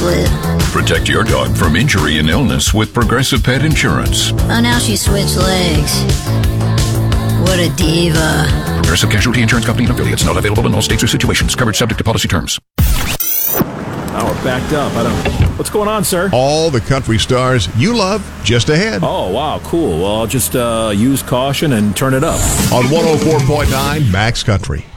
flip. Protect your dog from injury and illness with Progressive Pet Insurance. Oh, now she switched legs. What a diva. Progressive Casualty Insurance Company and affiliates. Not available in all states or situations. Coverage subject to policy terms. Now we're backed up. What's going on, sir? All the country stars you love just ahead. Oh, wow, cool. Well, I'll just use caution and turn it up. On 104.9 Max Country.